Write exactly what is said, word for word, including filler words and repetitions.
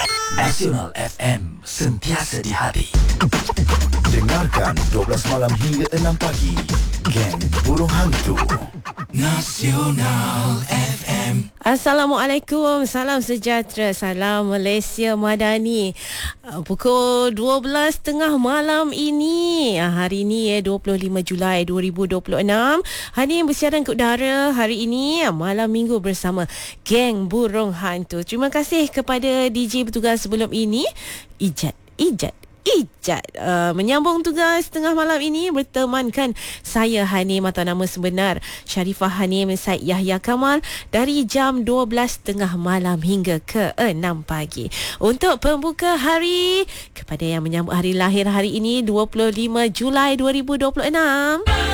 Nasional F M, sentiasa di hati. Dengarkan dua belas malam hingga enam pagi. Geng Burung Hantu Nasional F M. Assalamualaikum, salam sejahtera, salam Malaysia Madani. Uh, Pukul dua belas tiga puluh malam ini, uh, hari ini eh, dua puluh lima Julai dua ribu dua puluh enam. Hani bersiaran ke udara hari ini, uh, malam minggu bersama Geng Burung Hantu. Terima kasih kepada D J bertugas sebelum ini, Ijat, Ijat Ijat uh, menyambung tugas tengah malam ini bertemankan saya Hanim atau nama sebenar Sharifah Hanim Said Yahya Kamal dari jam dua belas tiga puluh malam hingga ke enam pagi. Untuk pembuka hari, kepada yang menyambut hari lahir hari ini dua puluh lima Julai dua ribu dua puluh enam.